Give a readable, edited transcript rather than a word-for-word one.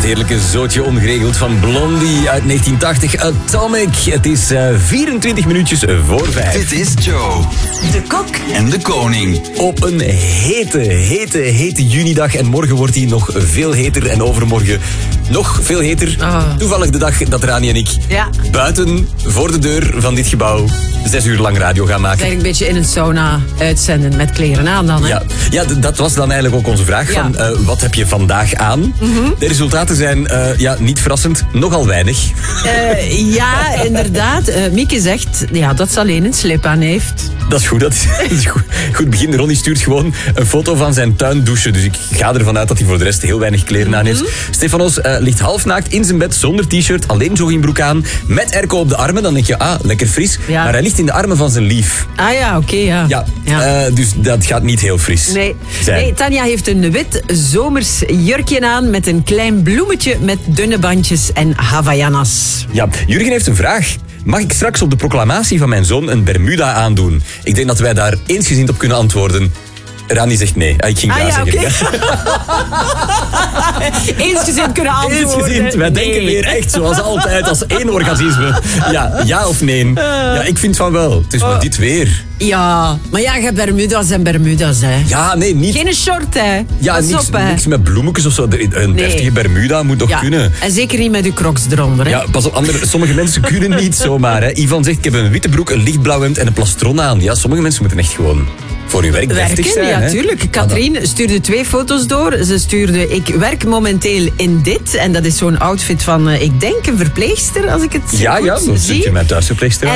heerlijke zootje ongeregeld van Blondie uit 1980, Atomic. Het is 24 minuutjes voor 5. Dit is Joe, de kok en de koning. Op een hete junidag. En morgen wordt hij nog veel heter. En overmorgen nog veel heter. Toevallig de dag dat Rani en ik buiten voor de deur van dit gebouw 6 uur lang radio gaan maken. Eigenlijk een beetje in een sauna uitzenden met kleren aan dan, hè? Ja, dat was dan eigenlijk ook onze vraag. Van, wat heb je vandaag aan? De resultaten zijn, niet verrassend, nogal weinig. Ja, inderdaad. Mieke zegt dat ze alleen een slip aan heeft. Dat is goed, dat is goed. Goed begin. Ronnie stuurt gewoon een foto van zijn tuindouche. Dus ik ga ervan uit dat hij voor de rest heel weinig kleren aan heeft. Stefanos ligt halfnaakt in zijn bed zonder t-shirt, alleen joggingbroek aan, met airco op de armen. Dan denk je, lekker fris. Ja. Maar hij ligt in de armen van zijn lief. Oké. Dus dat gaat niet heel fris. Nee, Tanja heeft een wit zomers jurkje aan met een klein bloemetje met dunne bandjes en Havaianas. Ja, Jurgen heeft een vraag. Mag ik straks op de proclamatie van mijn zoon een Bermuda aandoen? Ik denk dat wij daar eensgezind op kunnen antwoorden. Rani zegt nee. Ik ging ja zeggen. Okay. Eensgezind kunnen antwoorden. Eensgezind. Wij denken weer echt zoals altijd als één organisme. Ja of nee? Ja, ik vind van wel. Het is maar dit weer. Ja, maar je hebt Bermuda's en Bermuda's, hè. Ja, nee, niet... Geen short, hè. Ja, niks met bloemetjes of zo. Een deftige Bermuda moet toch kunnen. En zeker niet met uw crocs eronder, hè. Ja, pas op, sommige mensen kunnen niet zomaar, hè. Ivan zegt, ik heb een witte broek, een lichtblauw hemd en een plastron aan. Ja, sommige mensen moeten echt gewoon voor uw werk deftig zijn. Ja, tuurlijk. Katrien stuurde 2 foto's door. Ze stuurde, ik werk momenteel in dit. En dat is zo'n outfit van, ik denk, een verpleegster, als ik het goed zie. Ja, dat is mijn thuisverpleegster.